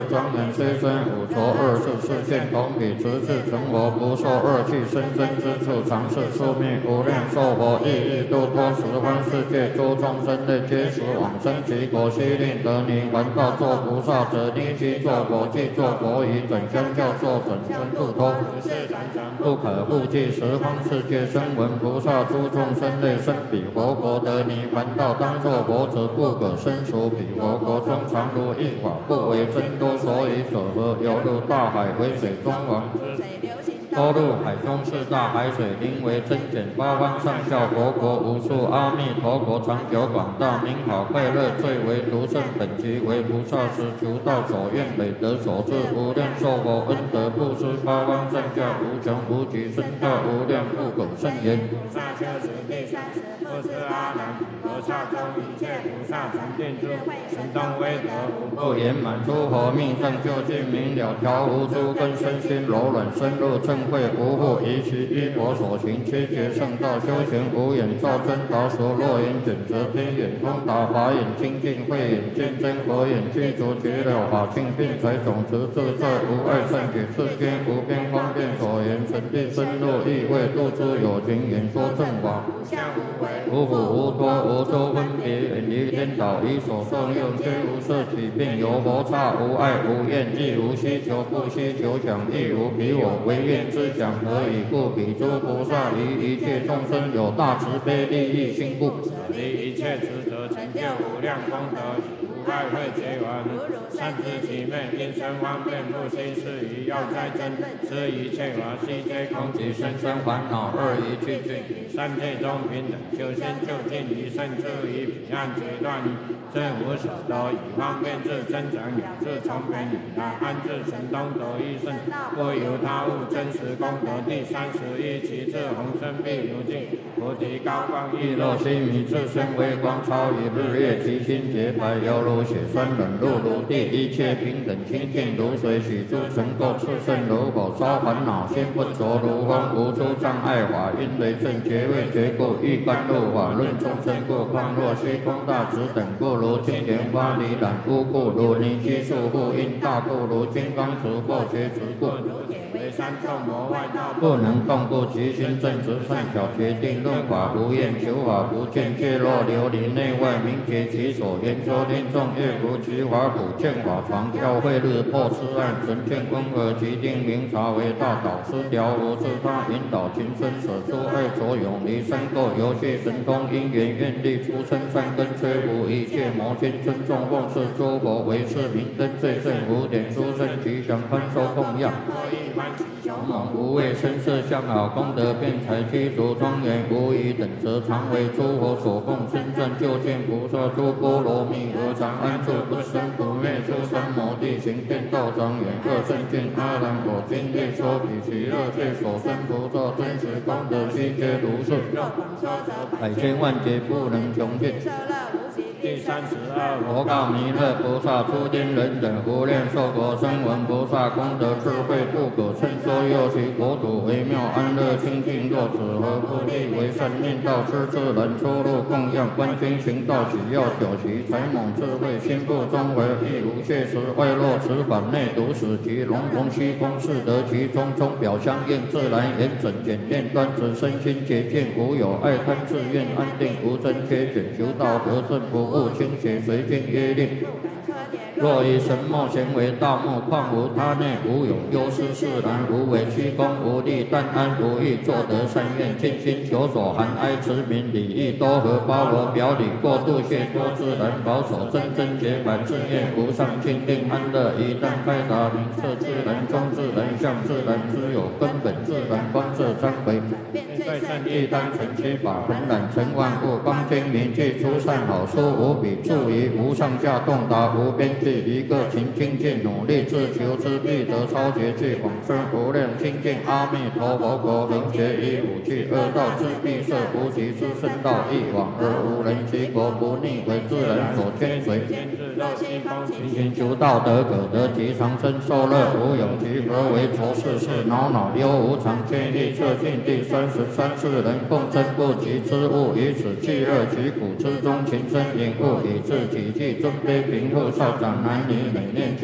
庄严虽身五浊二世世现同体直至成佛不受二气生真之处常是宿命无量寿佛亦欲度脱十方世界诸众生类皆时往生其果悉令得泥还道作菩萨者立即作佛即作佛以整相教作整身度脱不可复计十方世界声闻菩萨诸众生类生彼佛国得泥还道当作佛者不可生属彼佛国中常如一法不为真多所以者何？犹如大海为水中王，多入海中是大海水，名为真简八方上下佛国无数阿弥陀国长久广大名好快乐最为独胜本集为菩萨时求道所愿累得所致无量寿佛恩德布施八方上下无穷无极身教无量不可胜言。 菩萨修持第30不是阿难菩萨中一切菩萨常定智慧神通威德无不言满诸佛命上究竟明了调无诸根身心柔软深入称慧无复以其依佛所行七劫圣道修行无眼照真达所若眼卷舌天眼通达法眼清净慧眼见真佛眼具足绝了法性并财种子自在无碍善解世间无边方便所言神地深入意味度诸有情演说正法无相无为无苦无多无周分别远离颠倒以所受用虽无色起并有佛刹无爱无厌亦无希求不希求想亦无彼我唯愿之想何以故彼诸菩萨于一切众生有大慈悲利益心不离一切执着成就无量功德无爱慧结缘善知其昧因生方便不心是于要哉真是一切法悉皆空即生生烦恼二一去尽三界中平等修心就近于胜处于彼岸决断于真无所得以方便自增长有自从变以来安置神通得益胜不由他物真实功德第31其次弘生必如镜菩提高光亦若须弥自身微光超于日月其心洁白犹如血酸冷露如地一切平等清净如水洗诸尘垢炽盛如火烧烦恼心不着如风无诸障碍法因雷震觉位觉故欲甘露法论众生故况若虚空大直等故如金莲花离染污故如泥积束缚因大故如金刚持或觉持故为三众魔外道不能动故即心正直善巧决定论法无厌求法不见界若琉璃内外明觉其所言说听众越如其法普见法传教会日破痴暗纯净温和即定明察为大导师调无自他引导情深舍诸爱着永离三垢游戏神通因缘愿力出生善根摧伏一切魔君尊重奉事诸佛为是明灯最胜无点殊胜吉祥宽收供养勇猛无畏声色相好功德辩才具足庄严无疑等则常为诸佛所供称赞究竟菩萨诸波罗蜜何常安住不生不灭诸三摩地行遍道庄严各圣境阿难果今夜说彼其乐界所生菩萨真实功德悉皆如是百千万劫不能穷尽第32佛告弥勒菩萨诸天人等无量寿佛声闻菩萨功德智慧不可胜说又其国土微妙安乐清净若此何不利为善念道师自然出入供养观经行道只要久习才猛智慧心不中为亦无谢时外落此法内独使其龙龙虚空是得其中钟表相应自然严整简练端直身心洁净无有爱贪自愿安定无真缺卷求道得正不误倾斜随经约令若以神墨咸为大木况无他内无有忧思释然无为虚空无力但安无欲作得善愿尽心求所含哀慈悯礼义多和包罗表里过度谢多自然保守真真洁白自愿无上清定安乐一旦开达明彻自然中自然相自然之有根本自然光色彰为对胜义单纯七法浑然成万物光精明具出善好书无比注于无上下洞达无边际一个勤精进努力自求之必得超绝具广深无量清净阿弥陀佛国能学以五具恶道之必设无极之圣道一往而无人其国不逆为自然所牵随勤勤求道德可得其长生受乐无有其何为愁事事恼恼忧无常天意彻尽第33世人共争不及之物以此弃恶其苦之中情深隐悟以致己计尊卑贫富少长男女美念